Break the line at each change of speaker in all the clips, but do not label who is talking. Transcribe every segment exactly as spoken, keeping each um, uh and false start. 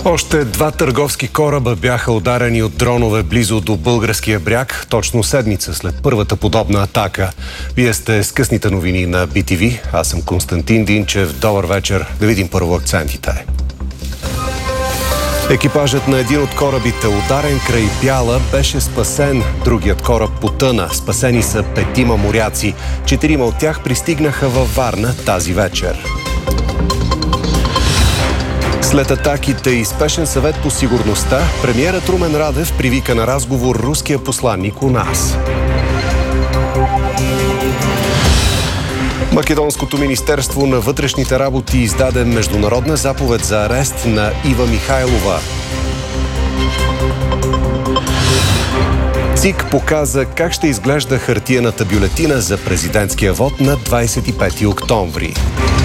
Още два търговски кораба бяха ударени от дронове близо до българския бряг, точно седмица след първата подобна атака. Вие сте с късните новини на Би Ти Ви. Аз съм Константин Динчев. Добър вечер. Да видим първо акцентите. Екипажът на един от корабите, ударен край Бяла, беше спасен. Другият кораб потъна. Спасени са петима моряци. Четирима от тях пристигнаха във Варна тази вечер. След атаките и спешен съвет по сигурността, премиерът Румен Радев привика на разговор руския посланник у нас. Македонското министерство на вътрешните работи издаде международна заповед за арест на Ива Михайлова. ЦИК показа как ще изглежда хартиената бюлетина за президентския вод на двадесет и пети октомври.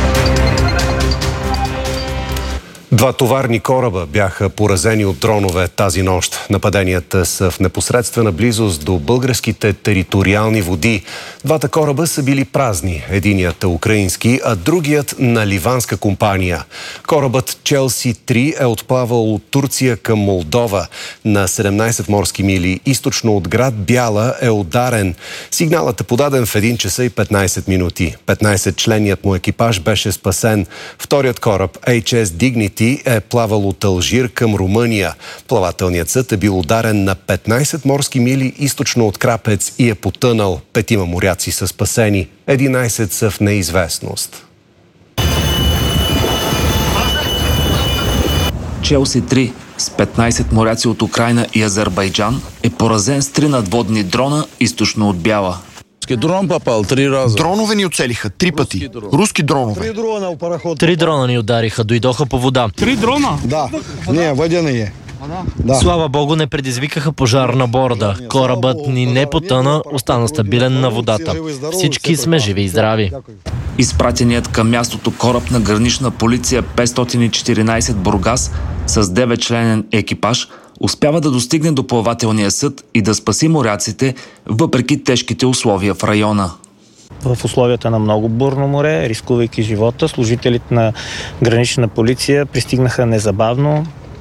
Два товарни кораба бяха поразени от дронове тази нощ. Нападенията са в непосредствена близост до българските териториални води. Двата кораба са били празни. Единият е украински, а другият на ливанска компания. Корабът Челси три е отплавал от Турция към Молдова. На седемнадесет морски мили източно от град Бяла е ударен. Сигналът е подаден в един часа и петнадесет минути. петнадесетчленият му екипаж беше спасен. Вторият кораб Ейч Ес Dignity е плавал от Алжир към Румъния. Плавателният съд е бил ударен на петнадесет морски мили източно от Крапец и е потънал. Петима моряци са спасени. единадесет са в неизвестност.
Челси три с петнадесет моряци от Украйна и Азербайджан е поразен с три надводни дрона източно от Бяла.
Дрон попал три раза.
Дронове ни оцелиха три пъти. Руски дронове.
Три дрона ни удариха, дойдоха по вода.
Три дрона?
Да, не, водяни е.
Да. Слава Богу, не предизвикаха пожар на борда. Корабът ни не потъна, остана стабилен на водата. Всички сме живи и здрави.
Изпратеният към мястото кораб на гранична полиция петстотин и четиринадесет Бургас с деветчленен екипаж успява да достигне до плавателния съд и да спаси моряците, въпреки тежките условия в района.
В условията на много бурно море, рискувайки живота, служителите на гранична полиция пристигнаха незабавно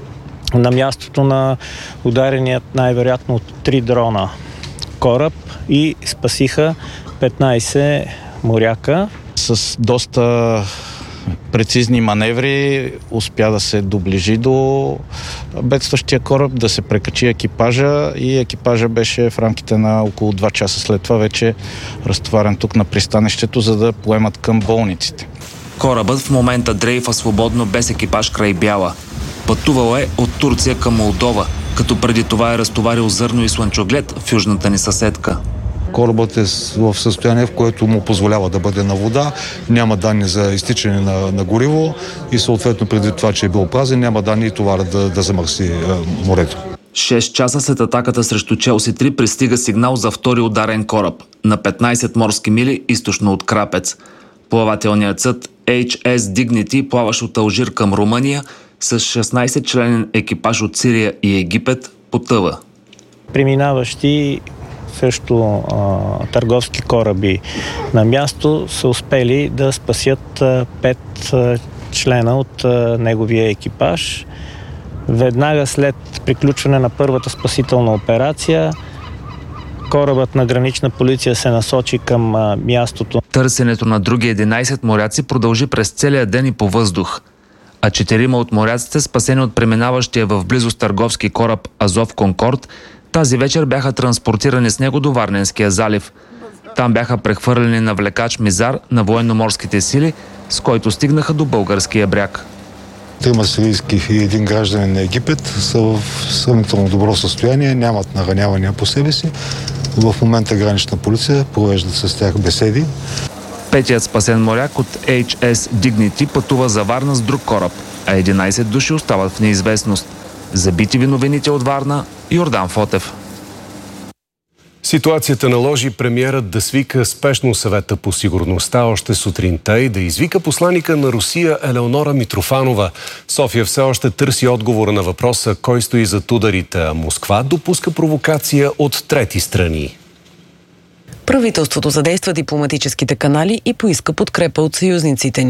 на мястото на удареният най-вероятно от три дрона кораб и спасиха петнадесет моряка.
С доста прецизни маневри успя да се доближи до бедстващия кораб, да се прекачи екипажа и екипажа беше в рамките на около два часа след това вече разтоварен тук на пристанището, за да поемат към болниците.
Корабът в момента дрейфа свободно без екипаж край Бяла. Пътувал е от Турция към Молдова, като преди това е разтоварил зърно и слънчоглед в южната ни съседка.
Корабът е в състояние, в което му позволява да бъде на вода, няма данни за изтичане на, на гориво и съответно преди това, че е бил празен, няма данни и товара да, да замърси е, морето.
Шест часа след атаката срещу Челси три пристига сигнал за втори ударен кораб на петнадесет морски мили източно от Крапец. Плавателният съд Ейч Ес Dignity, плаващ от Алжир към Румъния, с шестнадесетчленен екипаж от Сирия и Египет, потъва.
Преминаващи също а, търговски кораби на място са успели да спасят а, пет а, члена от а, неговия екипаж. Веднага след приключване на първата спасителна операция, корабът на гранична полиция се насочи към а, мястото.
Търсенето на други единадесет моряци продължи през целия ден и по въздух, а четирима от моряците, спасени от преминаващия в близост търговски кораб Азов Конкорд, тази вечер бяха транспортирани с него до Варненския залив. Там бяха прехвърлени на влекач Мизар на военноморските сили, с който стигнаха до българския бряг.
Трима сирийски и един гражданин на Египет са в сравнително добро състояние, нямат наранявания по себе си. В момента гранична полиция провежда с тях беседи.
Петият спасен моряк от Ейч Ес Dignity пътува за Варна с друг кораб, а единадесет души остават в неизвестност. За Би Ти Ви новините от Варна, Йордан Фотев.
Ситуацията наложи премиерът да свика спешно съвета по сигурността още сутринта и да извика посланика на Русия Елеонора Митрофанова. София все още търси отговора на въпроса кой стои зад ударите, а Москва допуска провокация от трети страни.
Правителството задейства дипломатическите канали и поиска подкрепа от съюзниците ни.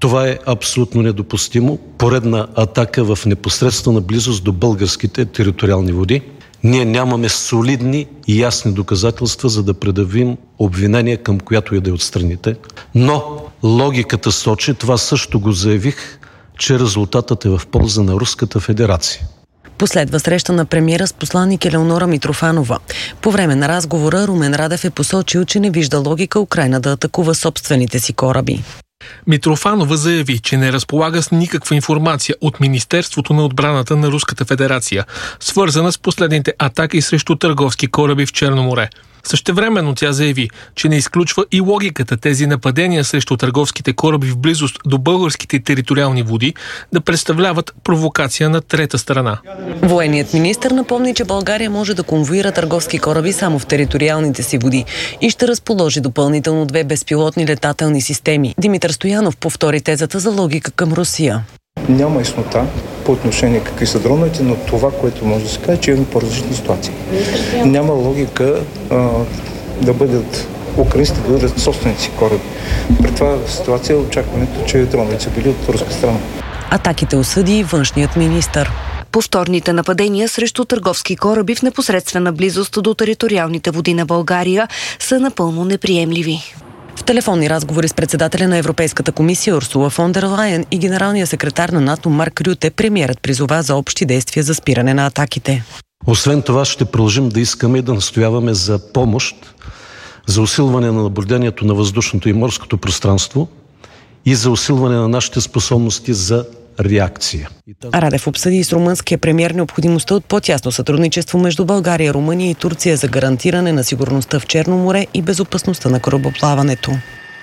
Това е абсолютно недопустимо. Поредна атака в непосредствена близост до българските териториални води. Ние нямаме солидни и ясни доказателства, за да предявим обвинение към която и да е от страните. Но логиката сочи, това също го заявих, че резултатът е в полза на Руската федерация.
Последва среща на премиера с посланник Елеонора Митрофанова. По време на разговора Румен Радев е посочил, че не вижда логика Украйна да атакува собствените си кораби.
Митрофанова заяви, че не разполага с никаква информация от Министерството на отбраната на Руската федерация, свързана с последните атаки срещу търговски кораби в Черно море. Същевременно тя заяви, че не изключва и логиката тези нападения срещу търговските кораби в близост до българските териториални води да представляват провокация на трета страна.
Военният министър напомни, че България може да конвоира търговски кораби само в териториалните си води и ще разположи допълнително две безпилотни летателни системи. Димитър Стоянов повтори тезата за логика към Русия.
Няма яснота по отношение какви са дроновете, но това, което може да се каже, че имаме по-различни ситуации. Няма логика а, да бъдат украинските, да бъдат собствените си кораби. При това ситуация е очакването, че дроновете са били от руска страна.
Атаките осъди и външният министър.
Повторните нападения срещу търговски кораби в непосредствена близост до териториалните води на България са напълно неприемливи.
В телефонни разговори с председателя на Европейската комисия Урсула фон дер Лайен и генералния секретар на НАТО Марк Рюте, премиерът призова за общи действия за спиране на атаките.
Освен това ще продължим да искаме и да настояваме за помощ, за усилване на наблюдението на въздушното и морското пространство и за усилване на нашите способности за реакция.
Радев обсъди с румънския премиер необходимостта от по-тясно сътрудничество между България, Румъния и Турция за гарантиране на сигурността в Черно море и безопасността на корабоплаването.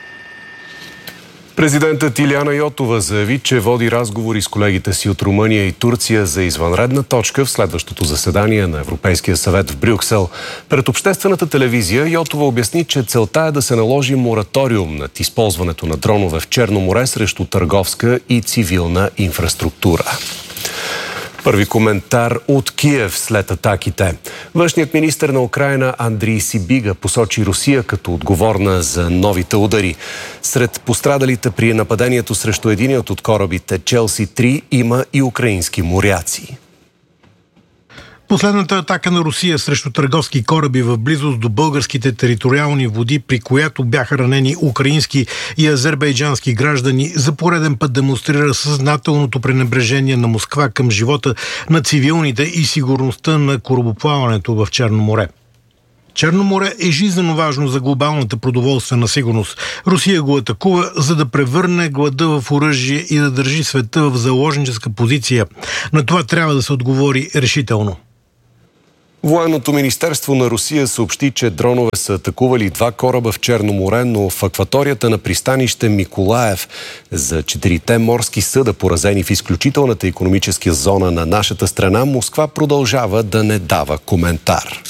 Президентът Илияна Йотова заяви, че води разговори с колегите си от Румъния и Турция за извънредна точка в следващото заседание на Европейския съвет в Брюксел. Пред обществената телевизия Йотова обясни, че целта е да се наложи мораториум над използването на дронове в Черно море срещу търговска и цивилна инфраструктура. Първи коментар от Киев след атаките. Външният министър на Украйна Андрий Сибига посочи Русия като отговорна за новите удари. Сред пострадалите при нападението срещу единият от корабите Челси три има и украински моряци.
Последната атака на Русия срещу търговски кораби в близост до българските териториални води, при която бяха ранени украински и азербайджански граждани, за пореден път демонстрира съзнателното пренебрежение на Москва към живота на цивилните и сигурността на корабоплаването в Черно море. Черно море е жизненно важно за глобалната продоволствена сигурност. Русия го атакува, за да превърне глада в оръжие и да държи света в заложническа позиция. На това трябва да се отговори решително.
Военното министерство на Русия съобщи, че дронове са атакували два кораба в Черно море, но в акваторията на пристанище Миколаев. За четирите морски съда, поразени в изключителната икономическа зона на нашата страна, Москва продължава да не дава коментар.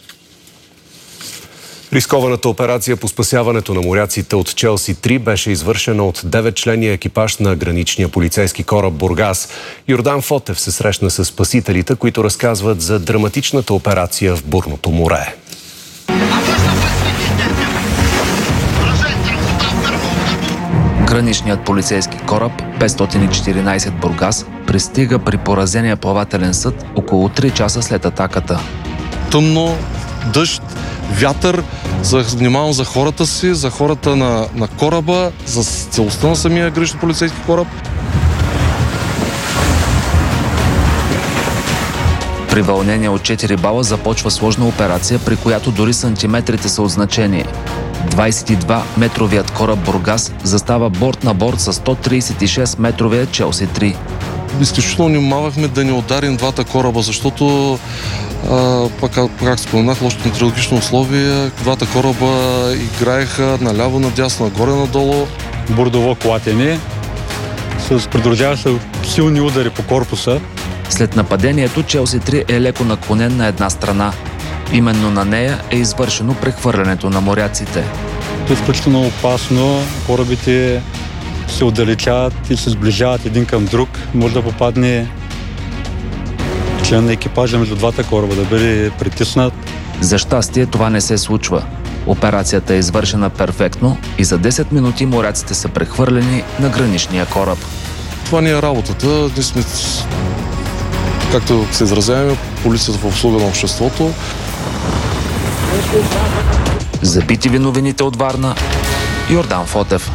Рискованата операция по спасяването на моряците от Челси три беше извършена от деветчленния екипаж на граничния полицейски кораб Бургас. Йордан Фотев се срещна с спасителите, които разказват за драматичната операция в бурното море.
Граничният полицейски кораб петстотин и четиринайсет Бургас пристига при поразения плавателен съд около три часа след атаката.
Тъмно, дъжд, вятър, за, внимавам за хората си, за хората на, на кораба, за целостта на самия граничен полицейски кораб.
При вълнение от четири бала започва сложна операция, при която дори сантиметрите са от значение. двайсет и два метровият кораб Бургас застава борт на борт с сто трийсет и шест метровия Челси три.
Изключително внимавахме да не ударим двата кораба, защото а, пак, как споменах, лошото метеорологично условие, двата кораба играеха наляво, надясно, нагоре-надолу.
Бордово клатене с придружаващи силни удари по корпуса.
След нападението Челси три е леко наклонен на една страна. Именно на нея е извършено прехвърлянето на моряците.
Това е изключително опасно. Корабите се отдалечават и се сближават един към друг. Може да попадне член на екипажа между двата кораба, да бъде притиснат.
За щастие това не се случва. Операцията е извършена перфектно и за десет минути моряците са прехвърлени на граничния кораб.
Това ни е работата. Ние сме, както се изразяваме, полицията в услуга на обществото.
За би ти ви новините от Варна, Йордан Фотев.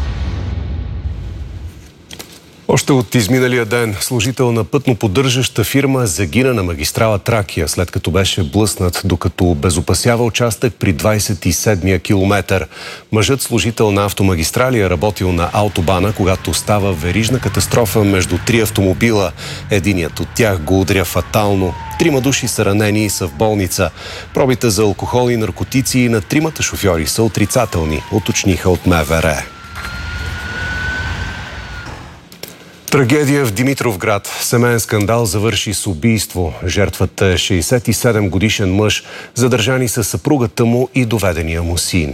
Още от изминалия ден служител на пътно-поддържаща фирма загина на магистрала Тракия, след като беше блъснат, докато обезопасява участък при двадесет и седмия километър. Мъжът, служител на автомагистрали, е работил на автобана, когато става верижна катастрофа между три автомобила. Единият от тях го удря фатално. Трима души са ранени и са в болница. Пробите за алкохол и наркотици на тримата шофьори са отрицателни, уточниха от МВР. Трагедия в Димитровград. Семейен скандал завърши с убийство. Жертвата е шейсет и седем годишен мъж, задържани са съпругата му и доведения му син.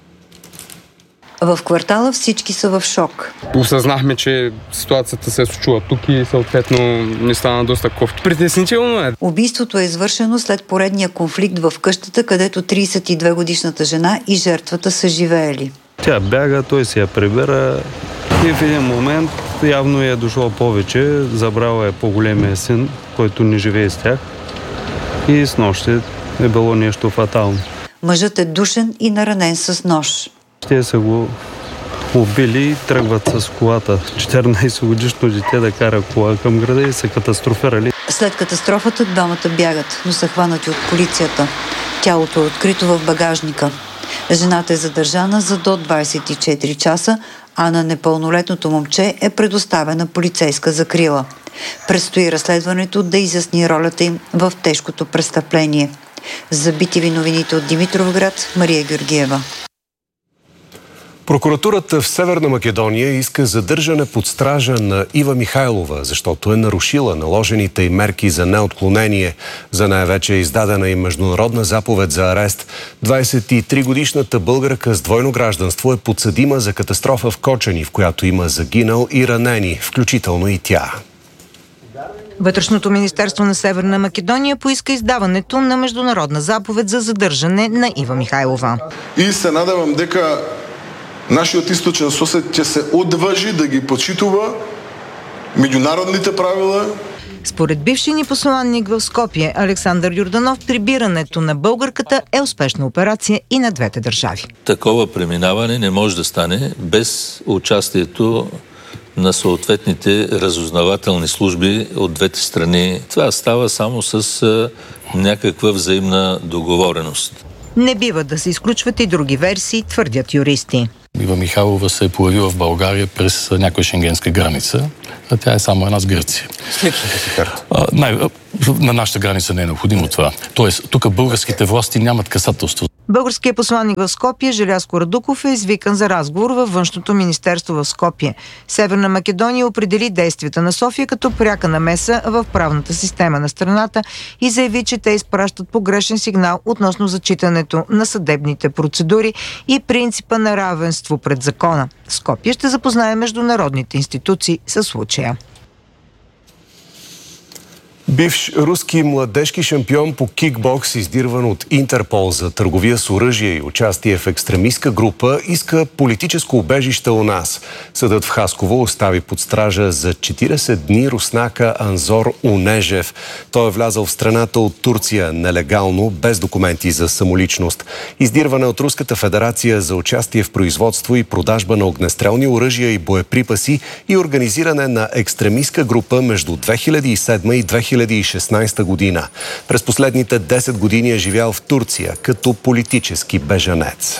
В квартала всички са в шок.
Осъзнахме, че ситуацията се е случила тук и съответно не стана доста кофти. Притеснително е.
Убийството е извършено след поредния конфликт в къщата, където тридесет и две годишната жена и жертвата са живеели.
Тя бяга, той си я прибера и в един момент явно е дошло повече. Забрала е по-големия син, който не живее с тях. И с нощ е било нещо фатално.
Мъжът е душен и наранен с нож.
Те са го убили и тръгват с колата. четиринадесет годишно дете да кара кола към града и са катастрофирали.
След катастрофата двамата бягат, но са хванати от полицията. Тялото е открито в багажника. Жената е задържана за до двадесет и четири часа, а на непълнолетното момче е предоставена полицейска закрила. Предстои разследването да изясни ролята им в тежкото престъпление. За би ти ви новините от Димитровград, Мария Георгиева.
Прокуратурата в Северна Македония иска задържане под стража на Ива Михайлова, защото е нарушила наложените й мерки за неотклонение. За нея вече е издадена и международна заповед за арест. двадесет и три годишната българка с двойно гражданство е подсъдима за катастрофа в Кочани, в която има загинал и ранени, включително и тя.
Вътрешното министерство на Северна Македония поиска издаването на международна заповед за задържане на Ива Михайлова.
И се надявам дека нашият източен съсед ще се отвържи да ги почитува международните правила.
Според бившия ни посланник в Скопие Александър Юрданов, прибирането на българката е успешна операция и на двете държави.
Такова преминаване не може да стане без участието на съответните разузнавателни служби от двете страни. Това става само с някаква взаимна договореност.
Не бива да се изключват и други версии, твърдят юристи.
Ива Михайлова се е появила в България през някоя шенгенска граница, а тя е само една с Гърция. А, най- на нашата граница не е необходимо това. Тоест, тук българските власти нямат касателство.
Българският посланник в Скопие Желязко Радуков е извикан за разговор във Външното министерство в Скопие. Северна Македония определи действията на София като пряка намеса в правната система на страната и заяви, че те изпращат погрешен сигнал относно зачитането на съдебните процедури и принципа на равенство пред закона. Скопие ще запознае международните институции със случая.
Бивш руски младежки шампион по кикбокс, издирван от Интерпол за търговия с оръжие и участие в екстремистка група, иска политическо убежище у нас. Съдът в Хасково остави под стража за четиридесет дни руснака Анзор Унежев. Той е влязъл в страната от Турция нелегално, без документи за самоличност. Издирван е от Руската федерация за участие в производство и продажба на огнестрелни оръжия и боеприпаси и организиране на екстремистка група между две хиляди и седма и две хиляди и шестнадесета година. През последните десет години е живял в Турция като политически бежанец.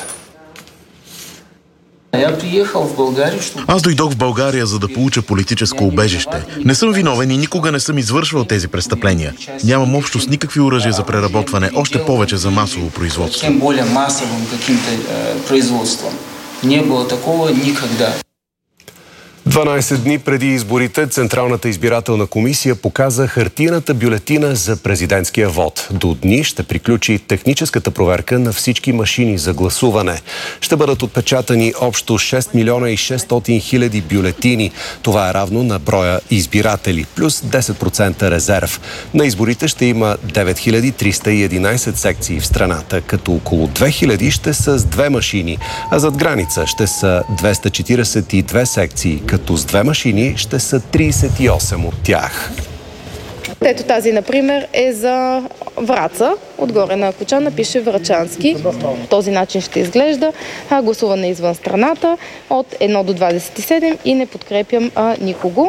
Аз дойдох в България, за да получа политическо убежище. Не съм виновен и никога не съм извършвал тези престъпления. Нямам общо с никакви оръжия за преработване, още повече за масово производство.
Не било такова никогда.
дванайсет дни преди изборите Централната избирателна комисия показа хартиената бюлетина за президентския вод. До дни ще приключи техническата проверка на всички машини за гласуване. Ще бъдат отпечатани общо шест милиона и шестстотин хиляди бюлетини. Това е равно на броя избиратели, плюс десет процента резерв. На изборите ще има девет хиляди триста и единайсет секции в страната, като около две хиляди ще са с две машини, а зад граница ще са двеста четирийсет и две секции, като с две машини ще са трийсет и осем от тях.
Ето тази, например, е за Враца. Отгоре на кочана пише Врачански. Този начин ще изглежда. А, гласуване извън страната от едно до двадесет и седем и не подкрепям а, никого.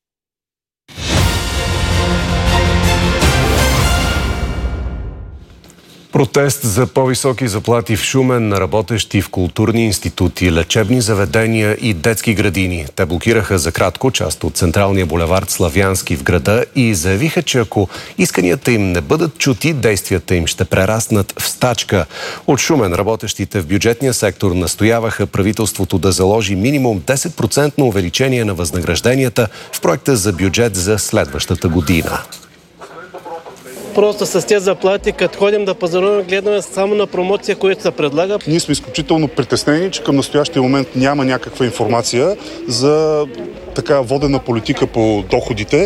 Протест за по-високи заплати в Шумен на работещи в културни институти, лечебни заведения и детски градини. Те блокираха за кратко част от централния булевард Славянски в града и заявиха, че ако исканията им не бъдат чути, действията им ще прераснат в стачка. От Шумен работещите в бюджетния сектор настояваха правителството да заложи минимум десет процента увеличение на възнагражденията в проекта за бюджет за следващата година.
Просто с тези заплати, като ходим да пазаруваме, гледаме само на промоция, която се предлага.
Ние сме изключително притеснени, че към настоящия момент няма някаква информация за така водена политика по доходите.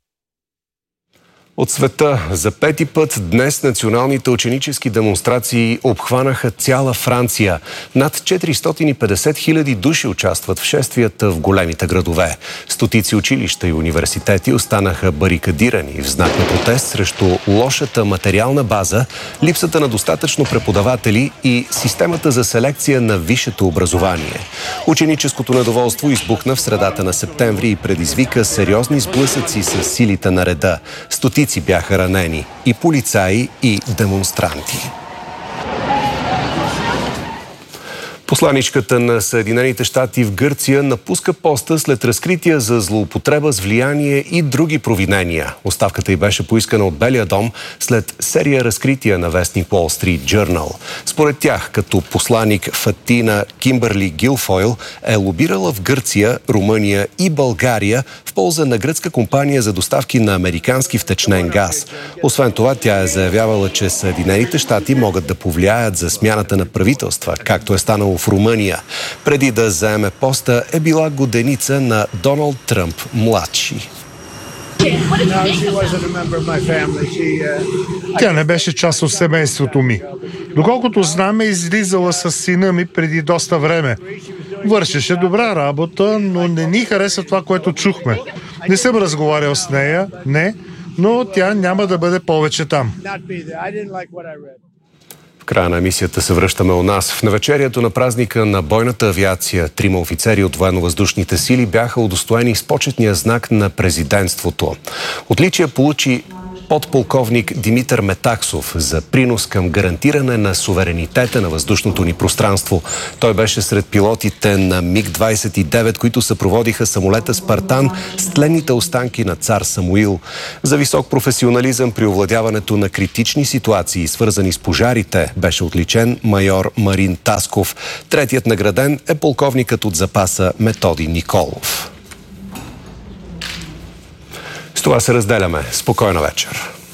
От света за пети път днес националните ученически демонстрации обхванаха цяла Франция. Над четиристотин и петдесет хиляди души участват в шествията в големите градове. Стотици училища и университети останаха барикадирани в знак на протест срещу лошата материална база, липсата на достатъчно преподаватели и системата за селекция на висшето образование. Ученическото недоволство избухна в средата на септември и предизвика сериозни сблъсъци с силите на реда. Стотици бяха ранени – и полицаи, и демонстранти. Посланичката на Съединените щати в Гърция напуска поста след разкрития за злоупотреба с влияние и други провинения. Оставката й беше поискана от Белия дом след серия разкрития на вестник Wall Street Journal. Според тях, като посланик Фатина Кимбърли Гилфойл е лобирала в Гърция, Румъния и България в полза на гръцка компания за доставки на американски втечнен газ. Освен това, тя е заявявала, че Съединените щати могат да повлияят за смяната на правителства, както е станало в Румъния. Преди да заеме поста е била годеница на Доналд Тръмп младши.
Тя не беше част от семейството ми. Доколкото знам, е излизала с сина ми преди доста време. Вършеше добра работа, но не ни хареса това, което чухме. Не съм разговарял с нея, не, но тя няма да бъде повече там.
В края на емисията се връщаме у нас. В навечерието на празника на бойната авиация трима офицери от военно-въздушните сили бяха удостоени с почетния знак на президентството. Отличие получи подполковник Димитър Метаксов за принос към гарантиране на суверенитета на въздушното ни пространство. Той беше сред пилотите на Миг двадесет и девет, които съпроводиха самолета Спартан с тленните останки на цар Самуил. За висок професионализъм при овладяването на критични ситуации, свързани с пожарите, беше отличен майор Марин Тасков. Третият награден е полковникът от запаса Методи Николов. С това се разделяме. Спокойна вечер.